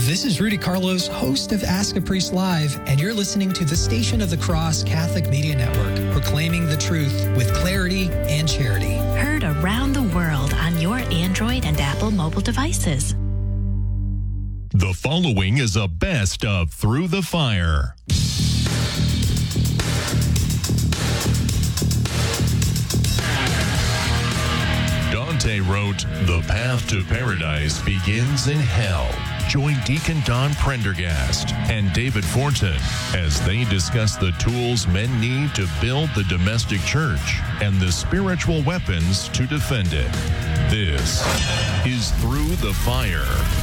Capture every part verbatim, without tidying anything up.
This is Rudy Carlos, host of Ask a Priest Live, and you're listening to the Station of the Cross Catholic Media Network, proclaiming the truth with clarity and charity. Heard around the world on your Android and Apple mobile devices. The following is a best of Through the Fire. Dante wrote, "The path to paradise begins in hell." Join Deacon Don Prendergast and David Fortin as they discuss the tools men need to build the domestic church and the spiritual weapons to defend it. This is Through the Fire.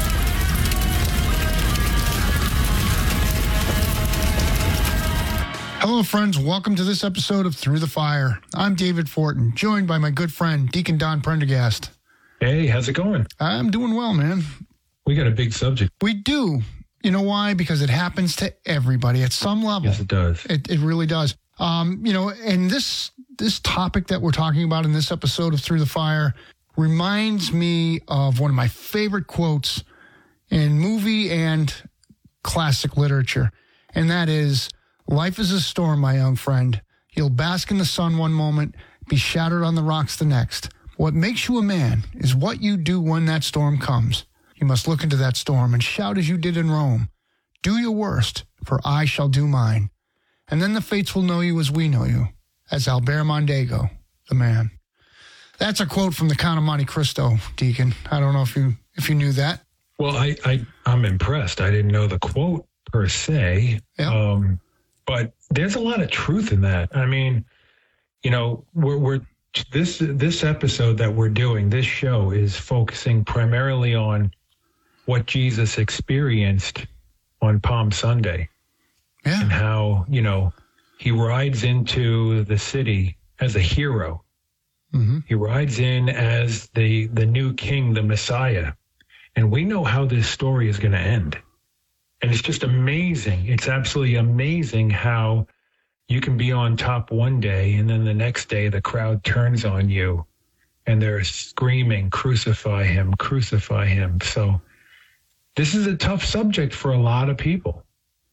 Hello, friends. Welcome to this episode of Through the Fire. I'm David Fortin, joined by my good friend, Deacon Don Prendergast. Hey, how's it going? I'm doing well, man. We got a big subject. We do. You know why? Because it happens to everybody at some level. Yes, it does. It, it really does. Um, you know, and this this topic that we're talking about in this episode of Through the Fire reminds me of one of my favorite quotes in movie and classic literature, and that is, "Life is a storm, my young friend. You'll bask in the sun one moment, be shattered on the rocks the next. What makes you a man is what you do when that storm comes. You must look into that storm and shout as you did in Rome. Do your worst, for I shall do mine. And then the fates will know you as we know you, as Albert Mondego, the man." That's a quote from the Count of Monte Cristo, Deacon. I don't know if you if you knew that. Well, I, I, I'm impressed. I didn't know the quote per se, Yeah. um, but there's a lot of truth in that. I mean, you know, we're, we're this this episode that we're doing, this show is focusing primarily on what Jesus experienced on Palm Sunday. Yeah. And how, you know, he rides into the city as a hero. Mm-hmm. He rides in as the, the new king, the Messiah. And we know how this story is going to end. And it's just amazing. It's absolutely amazing how you can be on top one day and then the next day the crowd turns on you and they're screaming, "Crucify him, crucify him." So this is a tough subject for a lot of people.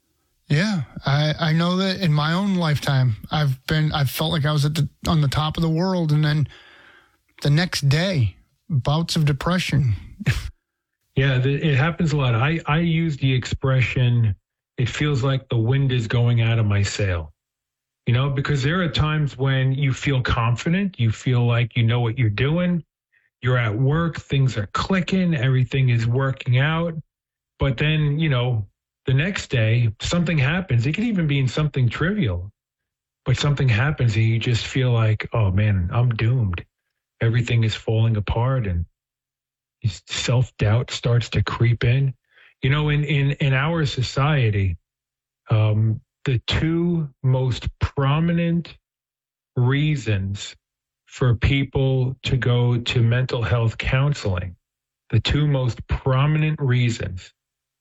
Yeah, I, I know that in my own lifetime, I've been, I've felt like I was at the, on the top of the world, and then the next day, bouts of depression. Yeah, it happens a lot. I, I use the expression, "It feels like the wind is going out of my sail." You know, because there are times when you feel confident, you feel like you know what you're doing, you're at work, things are clicking, everything is working out. But then, you know, the next day, something happens. It could even be in something trivial, but something happens and you just feel like, oh man, I'm doomed. Everything is falling apart, and self-doubt starts to creep in. You know, in, in, in our society, um, the two most prominent reasons for people to go to mental health counseling, the two most prominent reasons,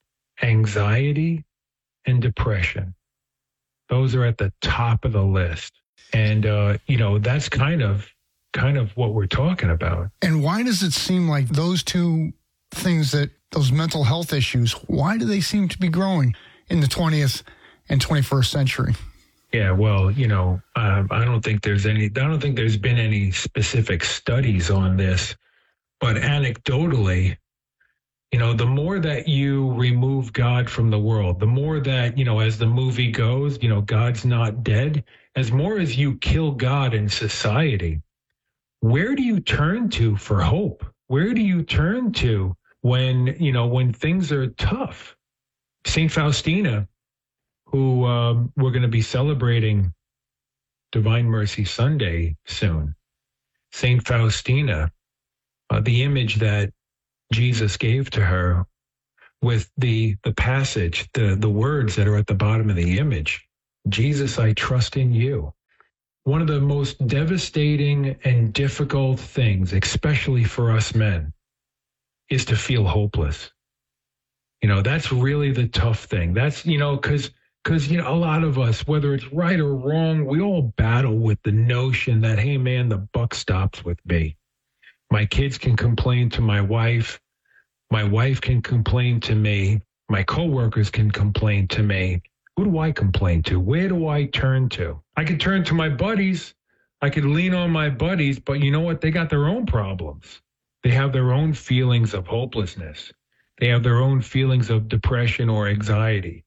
anxiety and depression. Those are at the top of the list. And, uh, you know, that's kind of, kind of what we're talking about. And why does it seem like those two things, that those mental health issues, why do they seem to be growing in the twentieth and twenty-first century? Yeah, well, you know, um, I don't think there's any, I don't think there's been any specific studies on this, but anecdotally, you know, the more that you remove God from the world, the more that, you know, as the movie goes, you know, God's not dead, as more as you kill God in society, where do you turn to for hope? Where do you turn to when, you know, when things are tough? Saint Faustina, who um, we're going to be celebrating Divine Mercy Sunday soon. Saint Faustina, uh, the image that Jesus gave to her with the the passage, the, the words that are at the bottom of the image, "Jesus, I trust in you." One of the most devastating and difficult things, especially for us men, is to feel hopeless. You know, that's really the tough thing. That's, you know, because Because, you know, a lot of us, whether it's right or wrong, we all battle with the notion that, hey, man, the buck stops with me. My kids can complain to my wife. My wife can complain to me. My coworkers can complain to me. Who do I complain to? Where do I turn to? I could turn to my buddies. I could lean on my buddies, but you know what? They got their own problems. They have their own feelings of hopelessness. They have their own feelings of depression or anxiety.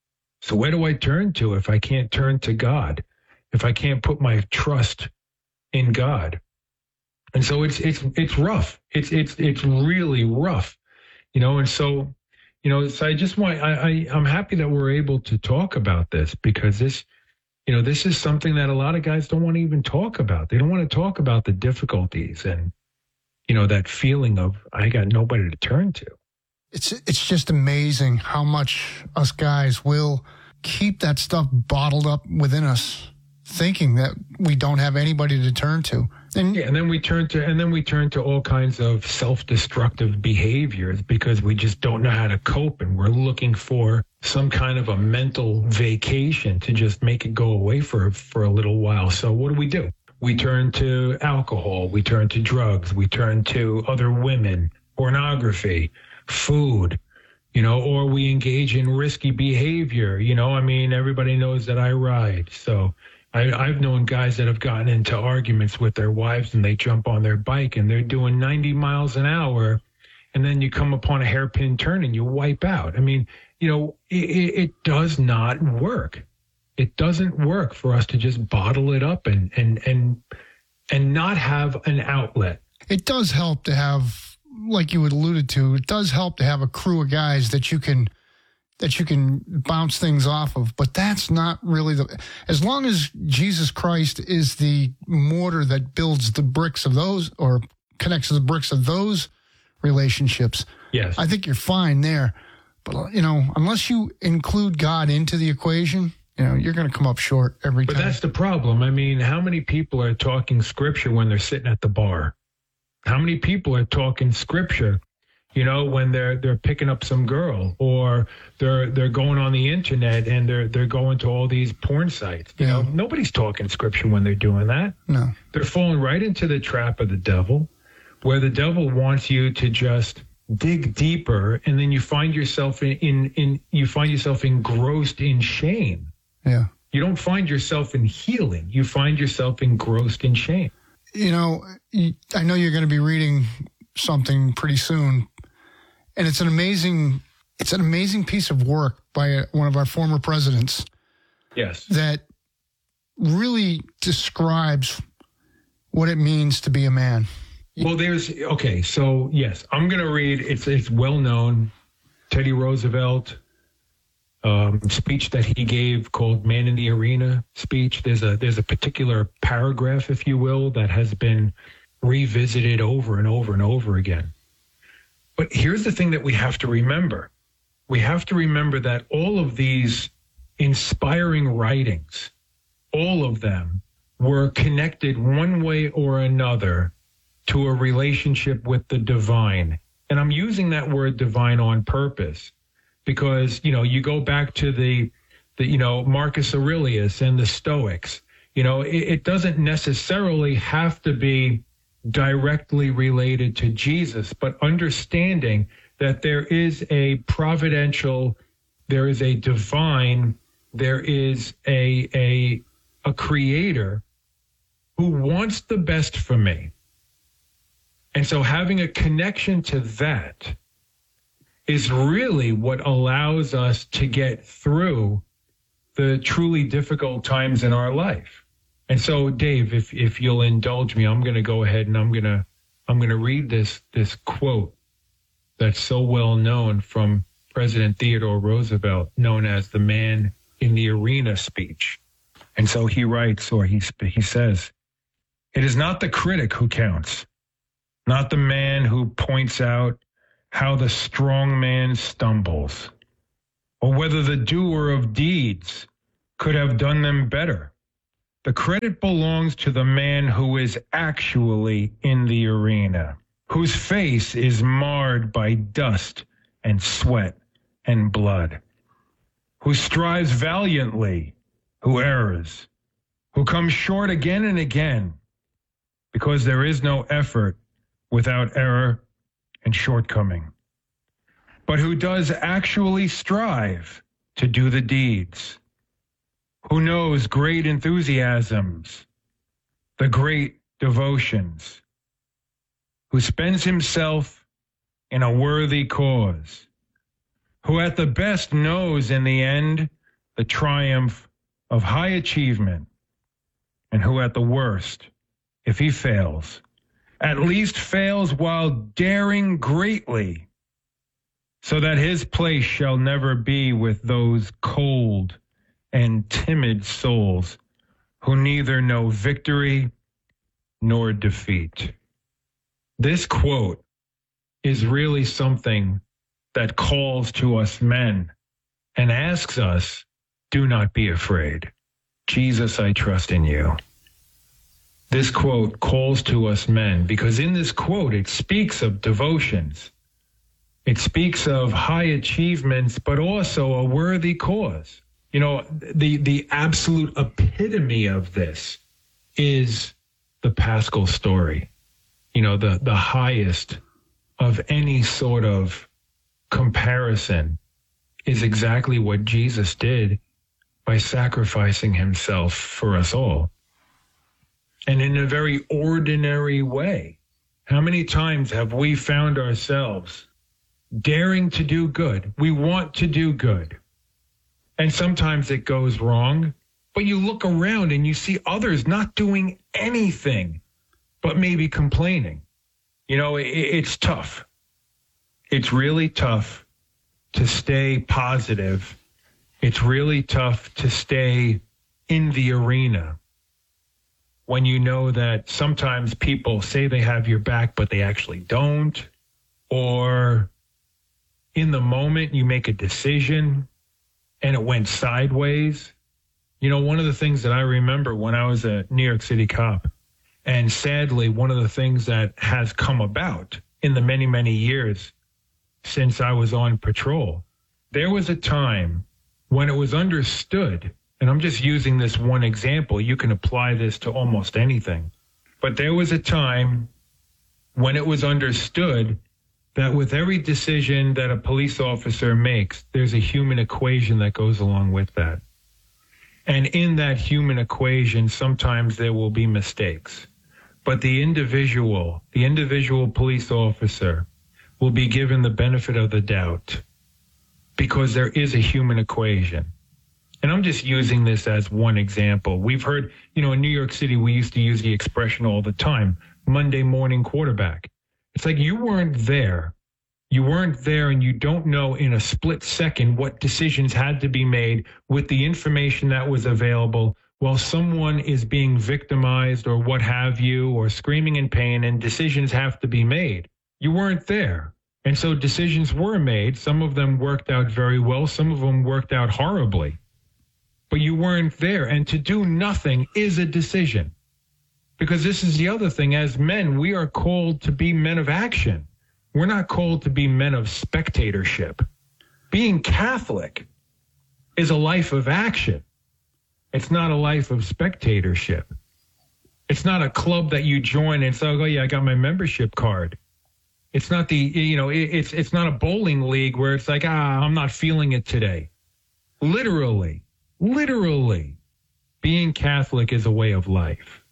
So where do I turn to if I can't turn to God? If I can't put my trust in God? And so it's it's it's rough. It's it's it's really rough, you know. And so, you know, so I just want I, I I'm happy that we're able to talk about this, because this, you know, this is something that a lot of guys don't want to even talk about. They don't want to talk about the difficulties and, you know, that feeling of I got nobody to turn to. It's it's just amazing how much us guys will keep that stuff bottled up within us, thinking that we don't have anybody to turn to. And yeah, and then we turn to and then we turn to all kinds of self-destructive behaviors because we just don't know how to cope, and we're looking for some kind of a mental vacation to just make it go away for for a little while. So what do we do? We turn to alcohol, we turn to drugs, we turn to other women, pornography, food, you know, or we engage in risky behavior. You know, I mean, everybody knows that I ride. So I, I've known guys that have gotten into arguments with their wives and they jump on their bike and they're doing ninety miles an hour. And then you come upon a hairpin turn and you wipe out. I mean, you know, it, it does not work. It doesn't work for us to just bottle it up and, and, and, and not have an outlet. It does help to have, like you had alluded to, it does help to have a crew of guys that you can that you can bounce things off of. But that's not really the, as long as Jesus Christ is the mortar that builds the bricks of those or connects the bricks of those relationships. Yes. I think you're fine there. But, you know, unless you include God into the equation, you know, you're going to come up short every but time. But that's the problem. I mean, how many people are talking scripture when they're sitting at the bar? How many people are talking scripture, you know, when they're they're picking up some girl, or they're they're going on the internet and they're they're going to all these porn sites? You yeah. know, nobody's talking scripture when they're doing that. No. They're falling right into the trap of the devil, where the devil wants you to just dig deeper, and then you find yourself in in, in you find yourself engrossed in shame. Yeah. You don't find yourself in healing. You find yourself engrossed in shame. You know, I know you're going to be reading something pretty soon, and it's an amazing, it's an amazing piece of work by a, one of our former presidents. Yes. That really describes what it means to be a man. Well, there's, okay, so yes, I'm going to read, it's it's well known, Teddy Roosevelt um, speech that he gave called Man in the Arena speech. There's a there's a particular paragraph, if you will, that has been revisited over and over and over again. But here's the thing that we have to remember. We have to remember that all of these inspiring writings, all of them were connected one way or another to a relationship with the divine. And I'm using that word divine on purpose because, you know, you go back to the, the you know, Marcus Aurelius and the Stoics. You know, it, it doesn't necessarily have to be directly related to Jesus, but understanding that there is a providential, there is a divine, there is a a a creator who wants the best for me. And so having a connection to that is really what allows us to get through the truly difficult times in our life. And so, Dave, if if you'll indulge me, I'm going to go ahead and I'm going to I'm going to read this this quote that's so well known from President Theodore Roosevelt, known as the Man in the Arena speech. And so he writes, or he he says, "It is not the critic who counts, not the man who points out how the strong man stumbles, or whether the doer of deeds could have done them better. The credit belongs to the man who is actually in the arena, whose face is marred by dust and sweat and blood, who strives valiantly, who errs, who comes short again and again, because there is no effort without error and shortcoming. but who does actually strive to do the deeds, who knows great enthusiasms, the great devotions, who spends himself in a worthy cause, who at the best knows in the end the triumph of high achievement, and who at the worst, if he fails, at least fails while daring greatly, so that his place shall never be with those cold and timid souls who neither know victory nor defeat. This quote is really something that calls to us men and asks us, do not be afraid. Jesus, I trust in you. This quote calls to us men because in this quote, it speaks of devotions. It speaks of high achievements, but also a worthy cause. You know, the, the absolute epitome of this is the Paschal story. You know, the, the highest of any sort of comparison is exactly what Jesus did by sacrificing himself for us all. And in a very ordinary way. How many times have we found ourselves daring to do good? We want to do good. And sometimes it goes wrong, but you look around and you see others not doing anything, but maybe complaining. You know, it, it's tough. It's really tough to stay positive. It's really tough to stay in the arena when you know that sometimes people say they have your back, but they actually don't. Or in the moment you make a decision and it went sideways. You know, one of the things that I remember when I was a New York City cop, and sadly, one of the things that has come about in the many, many years since I was on patrol, there was a time when it was understood, and I'm just using this one example, you can apply this to almost anything, but there was a time when it was understood that with every decision that a police officer makes, there's a human equation that goes along with that. And in that human equation, sometimes there will be mistakes. But the individual, the individual police officer will be given the benefit of the doubt because there is a human equation. And I'm just using this as one example. We've heard, you know, in New York City, we used to use the expression all the time, Monday morning quarterback. It's like you weren't there. You weren't there and you don't know in a split second what decisions had to be made with the information that was available while someone is being victimized or what have you, or screaming in pain, and decisions have to be made. You weren't there. And so decisions were made. Some of them worked out very well. Some of them worked out horribly. But you weren't there. And to do nothing is a decision. Because this is the other thing. As men, we are called to be men of action. We're not called to be men of spectatorship. Being Catholic is a life of action. It's not a life of spectatorship. It's not a club that you join and say, oh, yeah, I got my membership card. It's not the, you know, it's it's not a bowling league where it's like, ah, I'm not feeling it today. Literally, literally, being Catholic is a way of life.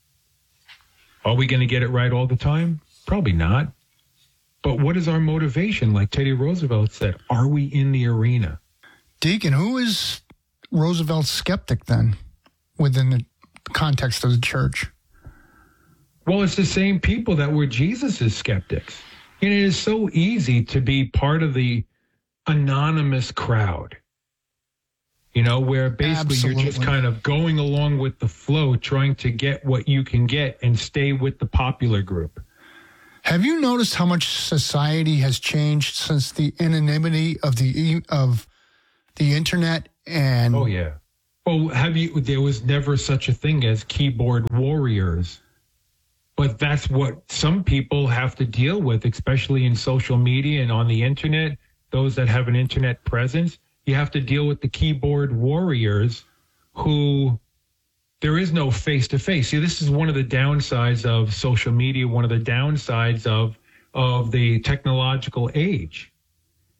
Are we going to get it right all the time? Probably not. But what is our motivation? Like Teddy Roosevelt said, are we in the arena? Deacon, who is Roosevelt's skeptic then within the context of the church? Well, it's the same people that were Jesus's skeptics. And it is so easy to be part of the anonymous crowd, you know, where basically Absolutely. You're just kind of going along with the flow, trying to get what you can get and stay with the popular group. Have you noticed how much society has changed since the anonymity of the of the internet? And oh yeah, oh have you? There was never such a thing as keyboard warriors, but that's what some people have to deal with, especially in social media and on the internet. Those that have an internet presence, you have to deal with the keyboard warriors who. There is no face-to-face. See, this is one of the downsides of social media, one of the downsides of, of the technological age,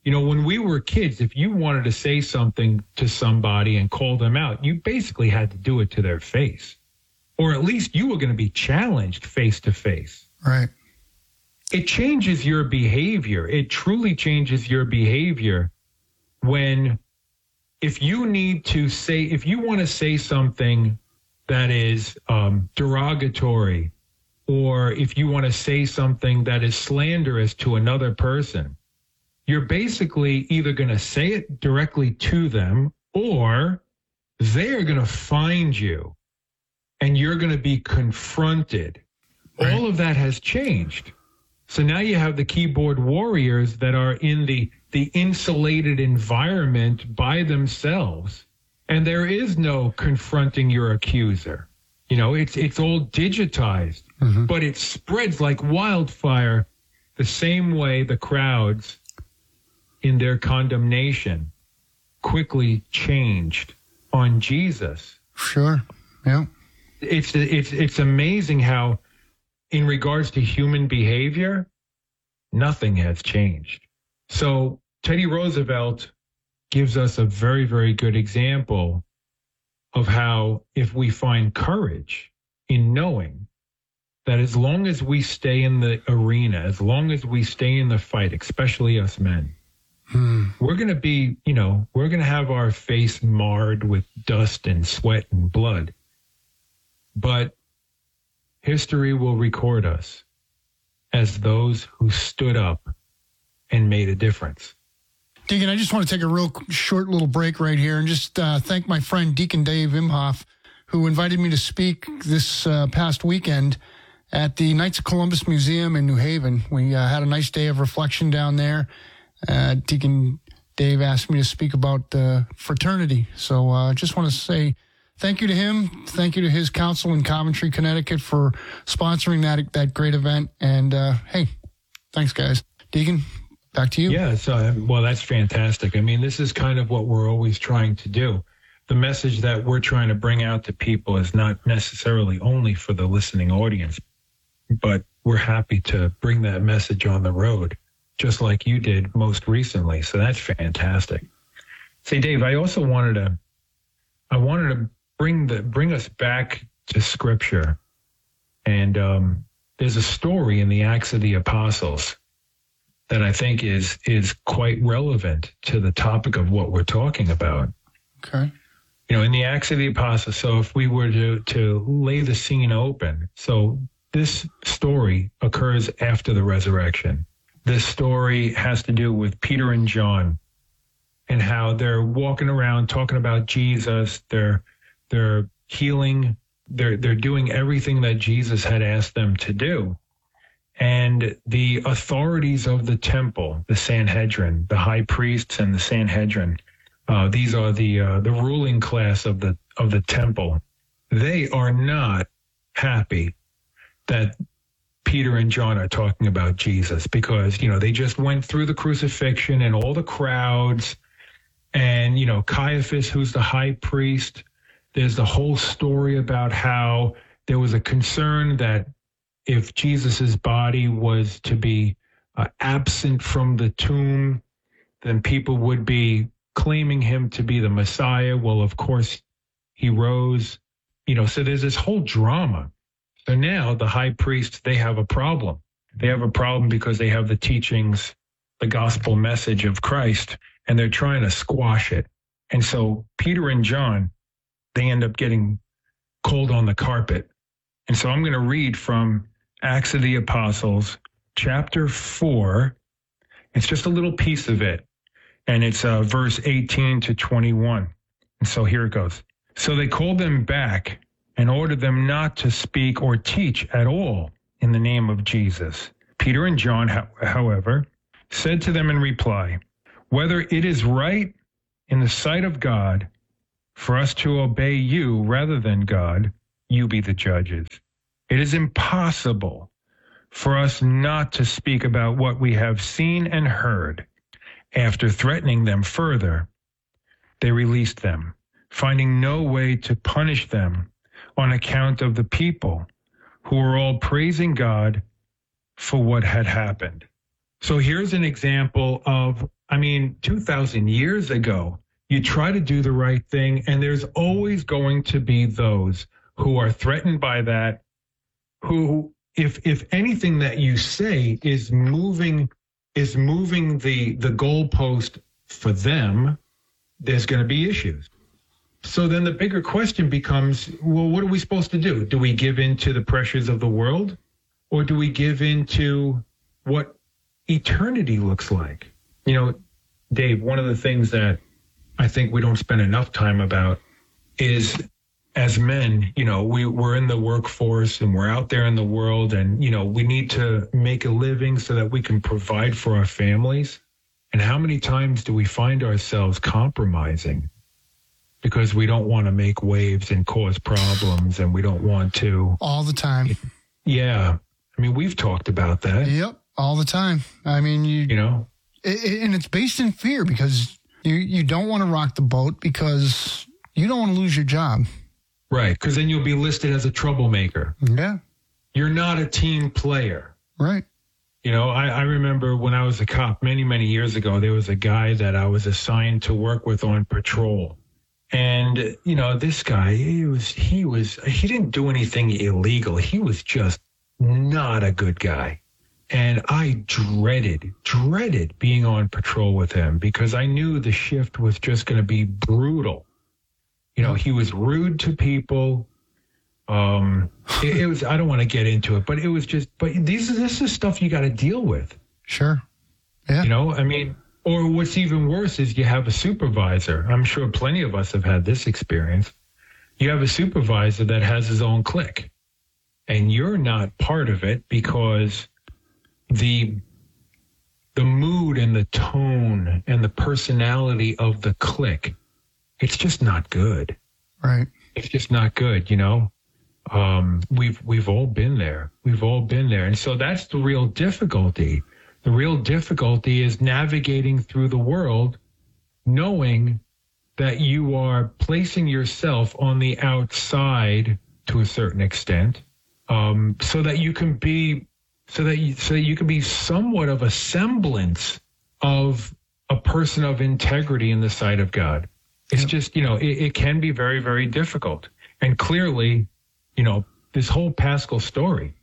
You know, when we were kids, if you wanted to say something to somebody and call them out, you basically had to do it to their face. Or at least you were going to be challenged face to face. Right. It changes your behavior. It truly changes your behavior when, if you need to say, if you want to say something that is um, derogatory, or if you want to say something that is slanderous to another person, you're basically either going to say it directly to them, or they're going to find you and you're going to be confronted. Right. All of that has changed. So now you have the keyboard warriors that are in the, the insulated environment by themselves, and there is no confronting your accuser. You know, it's it's all digitized, mm-hmm. but it spreads like wildfire the same way the crowds in their condemnation quickly changed on Jesus. Sure. Yeah. It's it's it's amazing how, in regards to human behavior, nothing has changed. So Teddy Roosevelt gives us a very, very good example of how, if we find courage in knowing that as long as we stay in the arena, as long as we stay in the fight, especially us men, hmm. we're going to be, you know, we're going to have our face marred with dust and sweat and blood. But history will record us as those who stood up and made a difference. Deacon, I just want to take a real short little break right here and just uh, thank my friend Deacon Dave Imhoff, who invited me to speak this uh, past weekend at the Knights of Columbus Museum in New Haven. We uh, had a nice day of reflection down there. Uh, Deacon Dave asked me to speak about uh, fraternity. So I uh, just want to say thank you to him. Thank you to his council in Coventry, Connecticut for sponsoring that that great event. And, uh, hey, thanks, guys. Deacon, back to you. Yeah, so, well, that's fantastic. I mean, this is kind of what we're always trying to do. The message that we're trying to bring out to people is not necessarily only for the listening audience, but we're happy to bring that message on the road, just like you did most recently. So that's fantastic. Say, Dave, I also wanted to, I wanted to bring the bring us back to Scripture, and um, there's a story in the Acts of the Apostles that I think is is quite relevant to the topic of what we're talking about. Okay. You know, in the Acts of the Apostles, so if we were to, to lay the scene open, so this story occurs after the resurrection. This story has to do with Peter and John and how they're walking around talking about Jesus. They're they're healing. They're they're doing everything that Jesus had asked them to do. And the authorities of the temple, the Sanhedrin, the high priests and the Sanhedrin, uh, these are the uh, the ruling class of the of the temple. They are not happy that Peter and John are talking about Jesus, because, you know, they just went through the crucifixion and all the crowds, and, you know, Caiaphas, who's the high priest, there's the whole story about how there was a concern that if Jesus's body was to be uh, absent from the tomb, then people would be claiming him to be the Messiah. Well, of course, he rose, you know, so there's this whole drama. So now the high priests, they have a problem. They have a problem because they have the teachings, the gospel message of Christ, and they're trying to squash it. And so Peter and John, they end up getting cold on the carpet. And so I'm going to read from Acts of the Apostles, chapter four. It's just a little piece of it. And it's uh, verse eighteen to twenty-one. And so here it goes. So they called them back and ordered them not to speak or teach at all in the name of Jesus. Peter and John, however, said to them in reply, whether it is right in the sight of God for us to obey you rather than God, you be the judges. It is impossible for us not to speak about what we have seen and heard. After threatening them further, they released them, finding no way to punish them on account of the people who were all praising God for what had happened. So here's an example of I mean, two thousand years ago, you try to do the right thing, and there's always going to be those who are threatened by that, who, if if anything that you say is moving is moving the the goalpost for them, there's going to be issues. So then the bigger question becomes, well, what are we supposed to do? Do we give in to the pressures of the world, or do we give in to what eternity looks like? You know, Dave, one of the things that I think we don't spend enough time about is, as men, you know, we, we're in the workforce and we're out there in the world, and, you know, we need to make a living so that we can provide for our families. And how many times do we find ourselves compromising because we don't want to make waves and cause problems, and we don't want to? All the time. Yeah. I mean, we've talked about that. Yep. All the time. I mean, you, You know? it, it- and it's based in fear, because you, you don't want to rock the boat because you don't want to lose your job. Right. Because then you'll be listed as a troublemaker. Yeah. You're not a team player. Right. You know, I, I remember when I was a cop many, many years ago, there was a guy that I was assigned to work with on patrol. And, you know, this guy, he was, he was, he didn't do anything illegal. He was just not a good guy. And I dreaded, dreaded being on patrol with him, because I knew the shift was just going to be brutal. You know, he was rude to people. Um, it, it was, I don't want to get into it, but it was just, but these, this is stuff you got to deal with. Sure. Yeah. You know, I mean, or what's even worse is you have a supervisor. I'm sure plenty of us have had this experience. You have a supervisor that has his own clique, and you're not part of it because the the mood and the tone and the personality of the clique, it's just not good. Right. It's just not good, you know. Um, we've we've all been there. We've all been there, and so that's the real difficulty. The real difficulty is navigating through the world, knowing that you are placing yourself on the outside to a certain extent, um, so that you can be, so that you, so that you can be somewhat of a semblance of a person of integrity in the sight of God. It's just, you know, it, it can be very, very difficult. And clearly, you know, this whole Paschal story,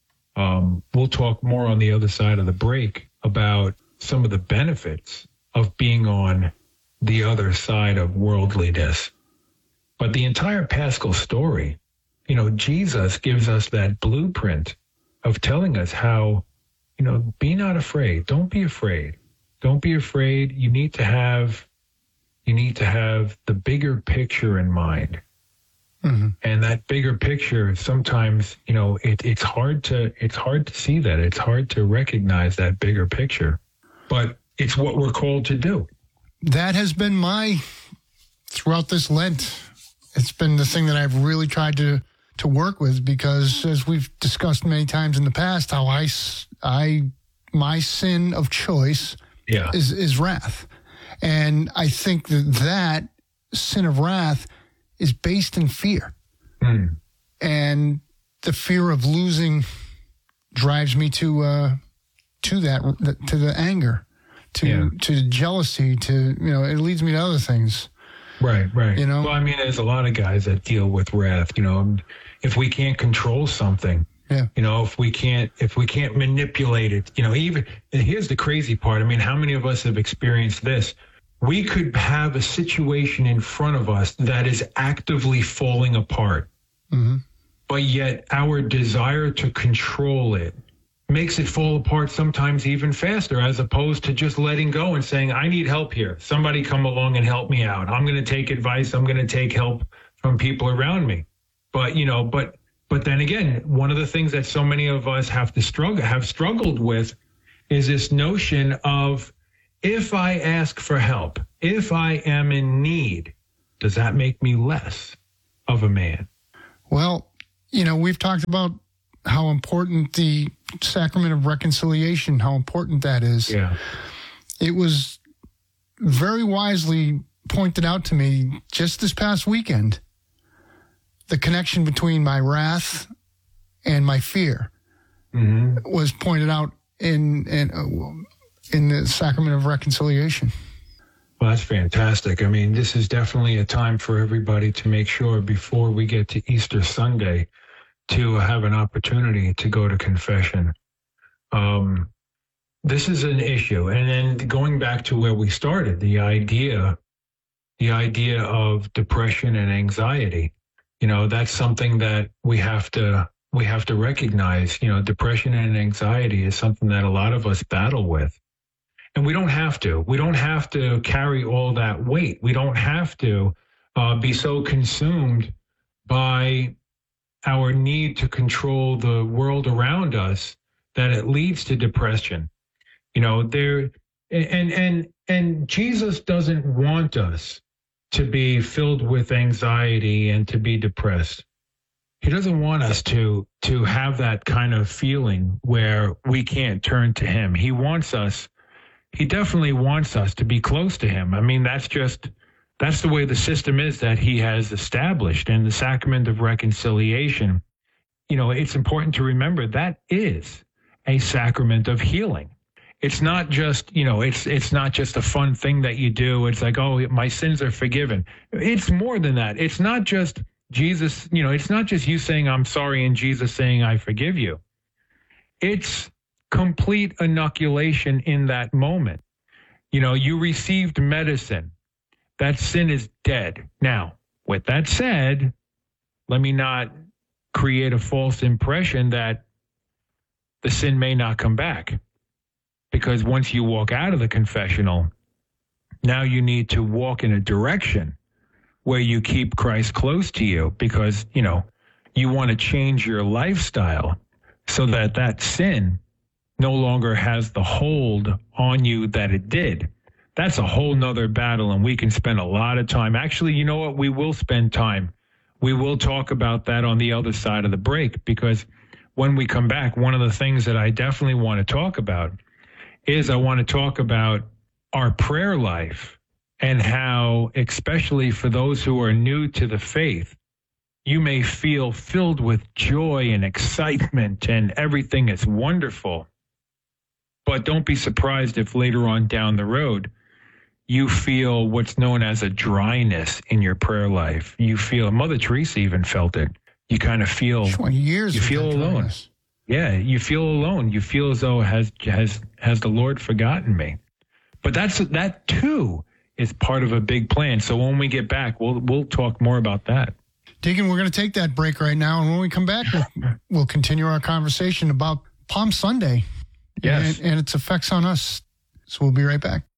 um, we'll talk more on the other side of the break about some of the benefits of being on the other side of worldliness. But the entire Paschal story, you know, Jesus gives us that blueprint of telling us how, you know, be not afraid. Don't be afraid. Don't be afraid. You need to have, you need to have the bigger picture in mind. Mm-hmm. And that bigger picture, sometimes, you know, it, it's hard to, it's hard to see that. It's hard to recognize that bigger picture, but it's what we're called to do. That has been my, throughout this Lent, it's been the thing that I've really tried to, to work with, because as we've discussed many times in the past, how I, I, my sin of choice yeah. is, is wrath. And I think that that sin of wrath is based in fear. Mm. And the fear of losing drives me to, uh, to that, to the anger, to, yeah. to jealousy, to, you know, it leads me to other things. Right, right. You know? Well, I mean, there's a lot of guys that deal with wrath, you know, if we can't control something, yeah. you know, if we can't, if we can't manipulate it, you know, even, and here's the crazy part. I mean, how many of us have experienced this? We could have a situation in front of us that is actively falling apart, mm-hmm. but yet our desire to control it makes it fall apart sometimes even faster, as opposed to just letting go and saying, I need help here. Somebody come along and help me out. I'm going to take advice. I'm going to take help from people around me. But, you know, but, but then again, one of the things that so many of us have to struggle, have struggled with is this notion of, if I ask for help, if I am in need, does that make me less of a man? Well, you know, we've talked about how important the sacrament of reconciliation, how important that is. Yeah. It was very wisely pointed out to me just this past weekend, the connection between my wrath and my fear mm-hmm. was pointed out in, in uh, in the sacrament of reconciliation. Well, that's fantastic. I mean, this is definitely a time for everybody to make sure before we get to Easter Sunday to have an opportunity to go to confession. Um, this is an issue. And then going back to where we started, the idea, the idea of depression and anxiety, you know, that's something that we have to, we have to recognize. You know, depression and anxiety is something that a lot of us battle with. And we don't have to. We don't have to carry all that weight. We don't have to uh, be so consumed by our need to control the world around us that it leads to depression. You know, there and and and Jesus doesn't want us to be filled with anxiety and to be depressed. He doesn't want us to to have that kind of feeling where we can't turn to him. He wants us He definitely wants us to be close to him. I mean, that's just, that's the way the system is that he has established. And the sacrament of reconciliation, you know, it's important to remember that is a sacrament of healing. It's not just, you know, it's it's not just a fun thing that you do. It's like, oh, my sins are forgiven. It's more than that. It's not just Jesus, you know, it's not just you saying, I'm sorry, and Jesus saying, I forgive you. It's complete inoculation in that moment. You know, you received medicine. That sin is dead. Now, with that said, let me not create a false impression that the sin may not come back. Because once you walk out of the confessional, now you need to walk in a direction where you keep Christ close to you, because, you know, you want to change your lifestyle so that that sin no longer has the hold on you that it did. That's a whole nother battle, and we can spend a lot of time. Actually, you know what? We will spend time. We will talk about that on the other side of the break, because when we come back, one of the things that I definitely want to talk about is I want to talk about our prayer life and how, especially for those who are new to the faith, you may feel filled with joy and excitement and everything is wonderful. But don't be surprised if later on down the road, you feel what's known as a dryness in your prayer life. You feel, Mother Teresa even felt it. You kind of feel, twenty years you feel alone. Dryness. Yeah, you feel alone. You feel as though has has has the Lord forgotten me? But that's that too is part of a big plan. So when we get back, we'll we'll talk more about that. Deacon, we're going to take that break right now, and when we come back, we'll, we'll continue our conversation about Palm Sunday. Yes. And, and its effects on us. So we'll be right back.